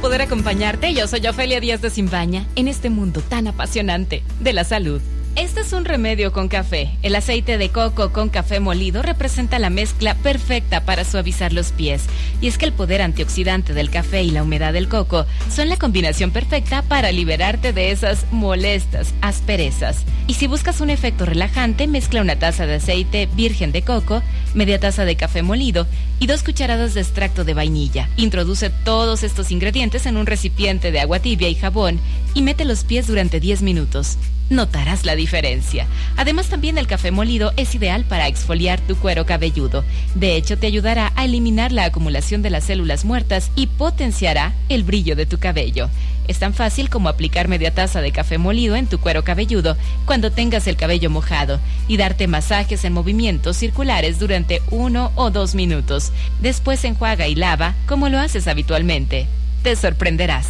poder acompañarte. Yo soy Ofelia Díaz de Simbaña en este mundo tan apasionante de la salud. Este es un remedio con café. El aceite de coco con café molido representa la mezcla perfecta para suavizar los pies. Y es que el poder antioxidante del café y la humedad del coco son la combinación perfecta para liberarte de esas molestas asperezas. Y si buscas un efecto relajante, mezcla una taza de aceite virgen de coco, media taza de café molido y 2 cucharadas de extracto de vainilla. Introduce todos estos ingredientes en un recipiente de agua tibia y jabón y mete los pies durante 10 minutos. Notarás la diferencia. Además, también el café molido es ideal para exfoliar tu cuero cabelludo. De hecho, te ayudará a eliminar la acumulación de las células muertas y potenciará el brillo de tu cabello. Es tan fácil como aplicar media taza de café molido en tu cuero cabelludo cuando tengas el cabello mojado y darte masajes en movimientos circulares durante 1 o 2 minutos. Después enjuaga y lava como lo haces habitualmente. Te sorprenderás.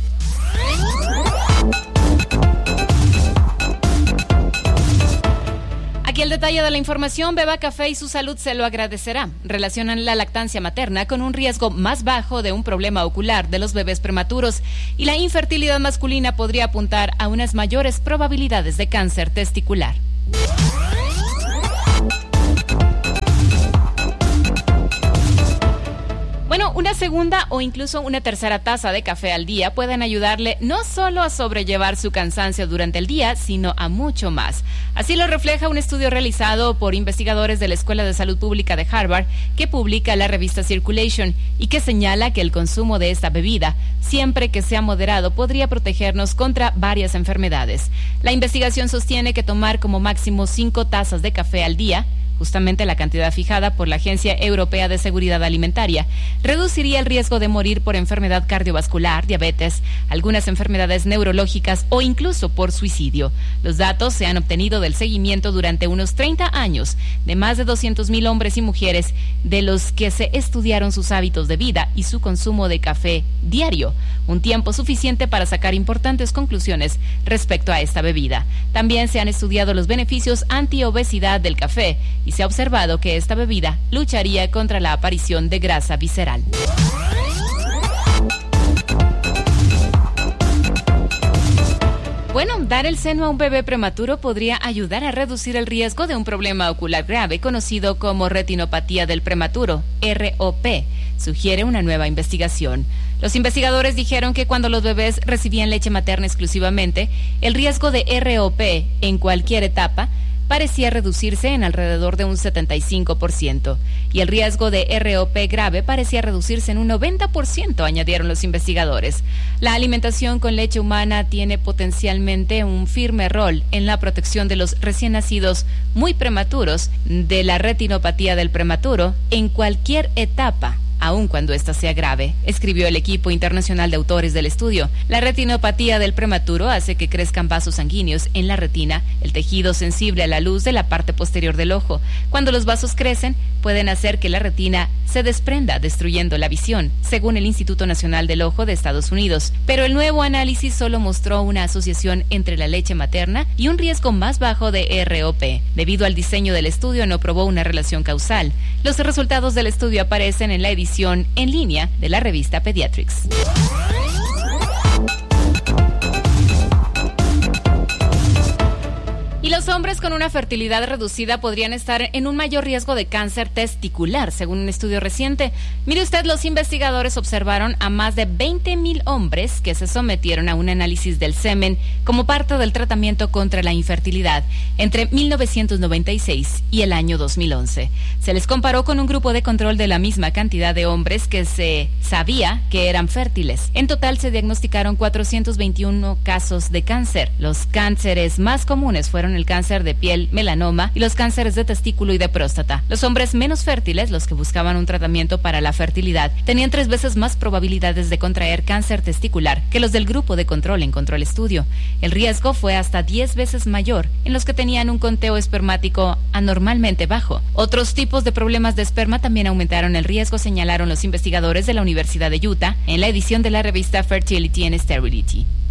Aquí el detalle de la información: beba café y su salud se lo agradecerá. Relacionan la lactancia materna con un riesgo más bajo de un problema ocular de los bebés prematuros y la infertilidad masculina podría apuntar a unas mayores probabilidades de cáncer testicular. Bueno, una segunda o incluso una tercera taza de café al día pueden ayudarle no solo a sobrellevar su cansancio durante el día, sino a mucho más. Así lo refleja un estudio realizado por investigadores de la Escuela de Salud Pública de Harvard que publica la revista Circulation y que señala que el consumo de esta bebida, siempre que sea moderado, podría protegernos contra varias enfermedades. La investigación sostiene que tomar como máximo 5 tazas de café al día, justamente la cantidad fijada por la Agencia Europea de Seguridad Alimentaria, reduciría el riesgo de morir por enfermedad cardiovascular, diabetes, algunas enfermedades neurológicas o incluso por suicidio. Los datos se han obtenido del seguimiento durante unos 30 años de más de 200,000 hombres y mujeres, de los que se estudiaron sus hábitos de vida y su consumo de café diario, un tiempo suficiente para sacar importantes conclusiones respecto a esta bebida. También se han estudiado los beneficios antiobesidad del café y se ha observado que esta bebida lucharía contra la aparición de grasa visceral. Bueno, dar el seno a un bebé prematuro podría ayudar a reducir el riesgo de un problema ocular grave conocido como retinopatía del prematuro, ROP, sugiere una nueva investigación. Los investigadores dijeron que cuando los bebés recibían leche materna exclusivamente, el riesgo de ROP en cualquier etapa parecía reducirse en alrededor de un 75%, y el riesgo de ROP grave parecía reducirse en un 90%, añadieron los investigadores. La alimentación con leche humana tiene potencialmente un firme rol en la protección de los recién nacidos muy prematuros de la retinopatía del prematuro en cualquier etapa, aun cuando ésta sea grave, escribió el equipo internacional de autores del estudio. La retinopatía del prematuro hace que crezcan vasos sanguíneos en la retina, el tejido sensible a la luz de la parte posterior del ojo. Cuando los vasos crecen, pueden hacer que la retina se desprenda, destruyendo la visión, según el Instituto Nacional del Ojo de Estados Unidos. Pero el nuevo análisis solo mostró una asociación entre la leche materna y un riesgo más bajo de ROP. Debido al diseño del estudio, no probó una relación causal. Los resultados del estudio aparecen en la edición en línea de la revista Pediatrics. Y los hombres con una fertilidad reducida podrían estar en un mayor riesgo de cáncer testicular, según un estudio reciente. Mire usted, los investigadores observaron a más de 20,000 hombres que se sometieron a un análisis del semen como parte del tratamiento contra la infertilidad entre 1996 y el año 2011. Se les comparó con un grupo de control de la misma cantidad de hombres que se sabía que eran fértiles. En total se diagnosticaron 421 casos de cáncer. Los cánceres más comunes fueron el cáncer de piel, melanoma y los cánceres de testículo y de próstata. Los hombres menos fértiles, los que buscaban un tratamiento para la fertilidad, tenían 3 veces más probabilidades de contraer cáncer testicular que los del grupo de control, encontró el estudio. El riesgo fue hasta 10 veces mayor en los que tenían un conteo espermático anormalmente bajo. Otros tipos de problemas de esperma también aumentaron el riesgo, señalaron los investigadores de la Universidad de Utah en la edición de la revista Fertility and Sterility.